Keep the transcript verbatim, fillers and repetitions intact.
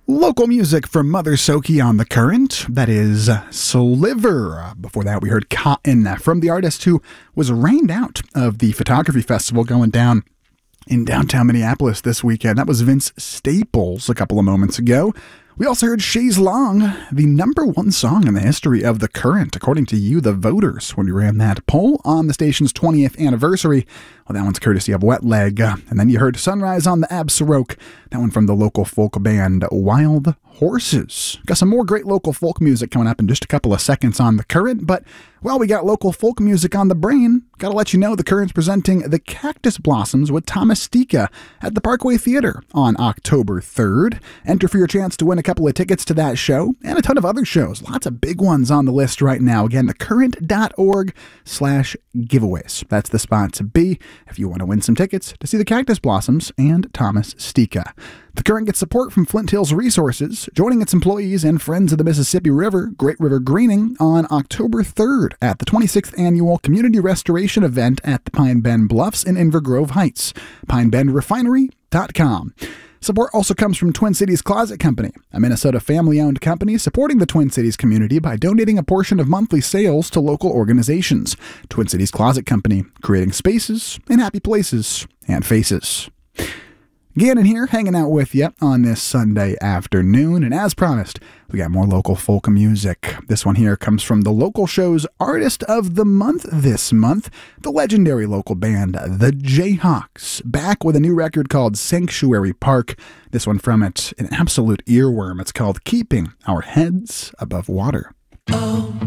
Local music from Mother Soki on The Current. That is Sliver. Before that, we heard Cotton from the artist who was rained out of the photography festival going down in downtown Minneapolis this weekend. That was Vince Staples a couple of moments ago. We also heard Chaise Long, the number one song in the history of The Current, according to you, the voters, when we ran that poll on the station's twentieth anniversary. Well, that one's courtesy of Wet Leg. And then you heard Sunrise on the Absaroke, that one from the local folk band Wild Horses. Got some more great local folk music coming up in just a couple of seconds on The Current, but while we got local folk music on the brain, gotta let you know The Current's presenting The Cactus Blossoms with Thomas Stika at the Parkway Theater on October third. Enter for your chance to win a couple of tickets to that show and a ton of other shows. Lots of big ones on the list right now. Again, thecurrent.org slash giveaways. That's the spot to be if you want to win some tickets to see The Cactus Blossoms and Thomas Stika. The Current gets support from Flint Hills Resources, joining its employees and friends of the Mississippi River, Great River Greening, on October third at the twenty-sixth Annual Community Restoration Event at the Pine Bend Bluffs in Inver Grove Heights. pine bend refinery dot com. Support also comes from Twin Cities Closet Company, a Minnesota family-owned company supporting the Twin Cities community by donating a portion of monthly sales to local organizations. Twin Cities Closet Company, creating spaces in happy places and faces. Gannon here, hanging out with you on this Sunday afternoon, and as promised, we got more local folk music. This one here comes from the local show's Artist of the Month this month, the legendary local band The Jayhawks, back with a new record called Sanctuary Park. This one from it, an absolute earworm. It's called Keeping Our Heads Above Water. Oh.